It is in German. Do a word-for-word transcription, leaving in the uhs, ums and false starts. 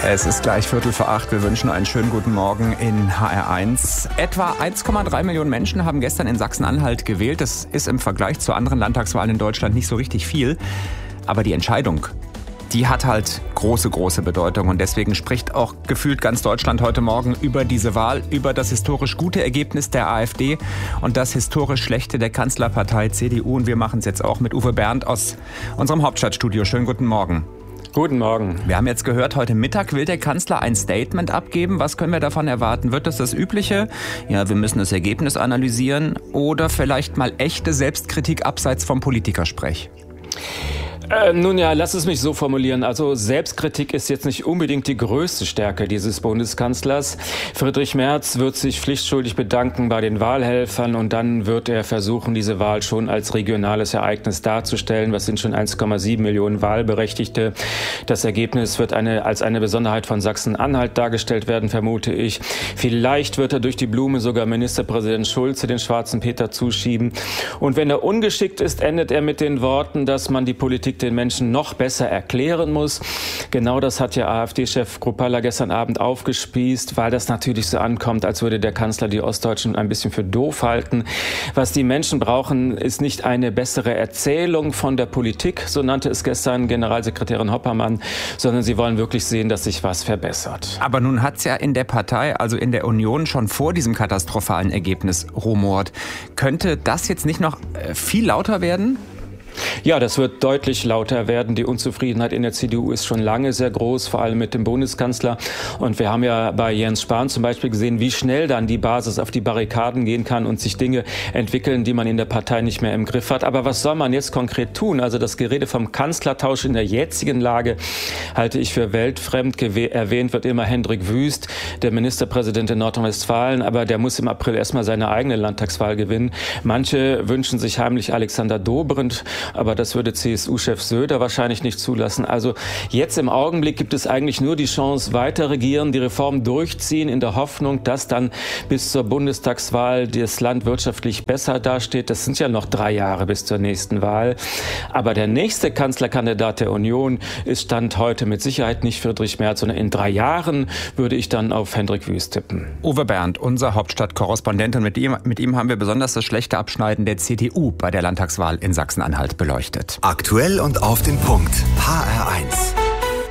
Es ist gleich Viertel vor acht. Wir wünschen einen schönen guten Morgen in H R eins. Etwa eins Komma drei Millionen Menschen haben gestern in Sachsen-Anhalt gewählt. Das ist im Vergleich zu anderen Landtagswahlen in Deutschland nicht so richtig viel. Aber die Entscheidung, die hat halt große, große Bedeutung. Und deswegen spricht auch gefühlt ganz Deutschland heute Morgen über diese Wahl, über das historisch gute Ergebnis der AfD und das historisch schlechte der Kanzlerpartei C D U. Und wir machen es jetzt auch mit Uwe Bernd aus unserem Hauptstadtstudio. Schönen guten Morgen. Guten Morgen. Wir haben jetzt gehört, heute Mittag will der Kanzler ein Statement abgeben. Was können wir davon erwarten? Wird das das Übliche? Ja, wir müssen das Ergebnis analysieren oder vielleicht mal echte Selbstkritik abseits vom Politikersprech? Äh, nun ja, lass es mich so formulieren. Also Selbstkritik ist jetzt nicht unbedingt die größte Stärke dieses Bundeskanzlers. Friedrich Merz wird sich pflichtschuldig bedanken bei den Wahlhelfern und dann wird er versuchen, diese Wahl schon als regionales Ereignis darzustellen. Was sind schon eins Komma sieben Millionen Wahlberechtigte? Das Ergebnis wird eine, als eine Besonderheit von Sachsen-Anhalt dargestellt werden, vermute ich. Vielleicht wird er durch die Blume sogar Ministerpräsident Schulze den schwarzen Peter zuschieben. Und wenn er ungeschickt ist, endet er mit den Worten, dass man die Politik den Menschen noch besser erklären muss. Genau das hat ja AfD-Chef Kruppalla gestern Abend aufgespießt, weil das natürlich so ankommt, als würde der Kanzler die Ostdeutschen ein bisschen für doof halten. Was die Menschen brauchen, ist nicht eine bessere Erzählung von der Politik, so nannte es gestern Generalsekretärin Hoppermann, sondern sie wollen wirklich sehen, dass sich was verbessert. Aber nun hat es ja in der Partei, also in der Union, schon vor diesem katastrophalen Ergebnis rumort. Könnte das jetzt nicht noch viel lauter werden? Ja, das wird deutlich lauter werden. Die Unzufriedenheit in der C D U ist schon lange sehr groß, vor allem mit dem Bundeskanzler. Und wir haben ja bei Jens Spahn zum Beispiel gesehen, wie schnell dann die Basis auf die Barrikaden gehen kann und sich Dinge entwickeln, die man in der Partei nicht mehr im Griff hat. Aber was soll man jetzt konkret tun? Also das Gerede vom Kanzlertausch in der jetzigen Lage halte ich für weltfremd. Erwähnt wird immer Hendrik Wüst, der Ministerpräsident in Nordrhein-Westfalen. Aber der muss im April erstmal seine eigene Landtagswahl gewinnen. Manche wünschen sich heimlich Alexander Dobrindt. Aber das würde C S U-Chef Söder wahrscheinlich nicht zulassen. Also jetzt im Augenblick gibt es eigentlich nur die Chance, weiter regieren, die Reformen durchziehen, in der Hoffnung, dass dann bis zur Bundestagswahl das Land wirtschaftlich besser dasteht. Das sind ja noch drei Jahre bis zur nächsten Wahl. Aber der nächste Kanzlerkandidat der Union ist Stand heute mit Sicherheit nicht Friedrich Merz, sondern in drei Jahren würde ich dann auf Hendrik Wüst tippen. Uwe Bernd, unser Hauptstadtkorrespondent. Und mit ihm, mit ihm haben wir besonders das schlechte Abschneiden der C D U bei der Landtagswahl in Sachsen-Anhalt beleuchtet. Aktuell und auf den Punkt. H R eins.